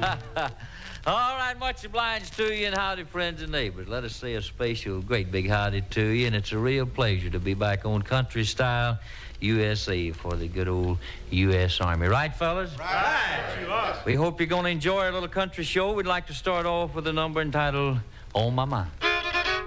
All right, much obliged to you, and howdy, friends and neighbors. Let us say a special, great big howdy to you, and it's a real pleasure to be back on Country Style USA for the good old U.S. Army. Right, fellas? Right, you are. We hope you're going to enjoy our little country show. We'd like to start off with a number entitled On My Mind.